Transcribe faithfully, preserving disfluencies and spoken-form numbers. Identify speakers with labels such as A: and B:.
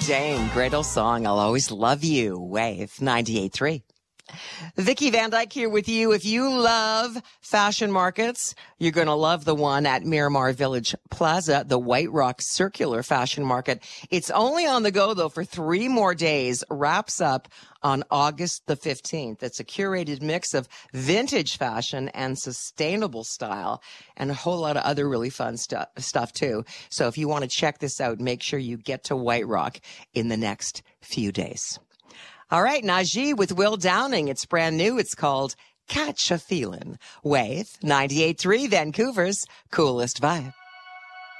A: Bourdain, great old song, I'll Always Love You, Wave ninety-eight point three. Vicky Van Dyke here with you. If you love fashion markets, you're going to love the one at Miramar Village Plaza, the White Rock Circular Fashion Market. It's only on the go, though, for three more days. Wraps up on August the fifteenth. It's a curated mix of vintage fashion and sustainable style and a whole lot of other really fun stu- stuff, too. So if you want to check this out, make sure you get to White Rock in the next few days. All right, Najee with Will Downing. It's brand new. It's called Catch a Feelin'. Wave ninety-eight point three, Vancouver's coolest vibe.